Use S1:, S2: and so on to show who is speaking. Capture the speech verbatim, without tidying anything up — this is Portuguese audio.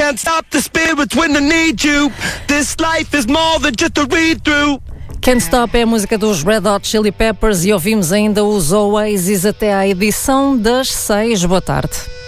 S1: can't stop the spirits when I need you. This life is more than just a read-through.
S2: Can't Stop é a música dos Red Hot Chili Peppers e ouvimos ainda os Oasis até à edição das seis. Boa tarde.